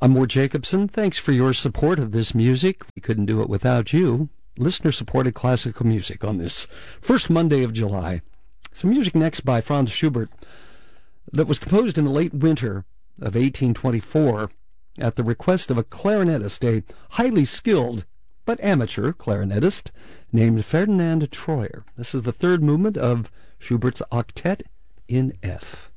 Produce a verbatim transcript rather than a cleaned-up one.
I'm Ward Jacobson. Thanks for your support of this music. We couldn't do it without you. Listener-supported classical music on this first Monday of July. Some music next by Franz Schubert that was composed in the late winter of eighteen twenty-four at the request of a clarinetist, a highly skilled but amateur clarinetist named Ferdinand Troyer. This is the third movement of Schubert's Octet in F.